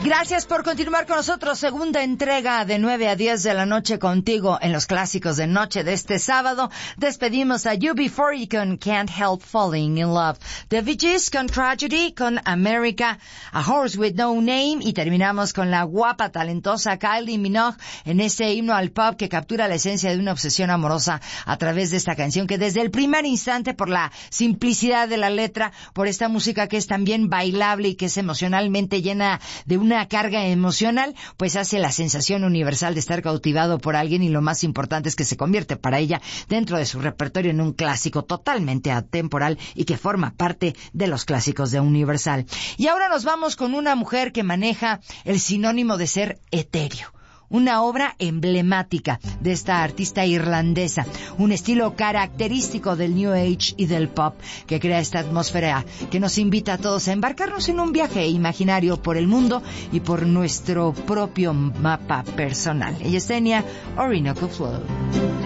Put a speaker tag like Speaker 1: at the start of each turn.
Speaker 1: Gracias por continuar con nosotros. Segunda entrega de 9 a 10 de la noche contigo en los clásicos de noche de este sábado. Despedimos a UB40 con Can't Help Falling in Love, The Bee Gees con Tragedy, con America, A Horse with No Name, y terminamos con la guapa, talentosa Kylie Minogue en ese himno al pop que captura la esencia de una obsesión amorosa a través de esta canción que desde el primer instante, por la simplicidad de la letra, por esta música que es también bailable y que es emocionalmente llena de una carga emocional, pues hace la sensación universal de estar cautivado por alguien, y lo más importante es que se convierte para ella dentro de su repertorio en un clásico totalmente atemporal y que forma parte de los clásicos de Universal. Y ahora nos vamos con una mujer que maneja el sinónimo de ser etéreo. Una obra emblemática de esta artista irlandesa, un estilo característico del New Age y del pop que crea esta atmósfera que nos invita a todos a embarcarnos en un viaje imaginario por el mundo y por nuestro propio mapa personal. Ella es Enya Orinoco Flow.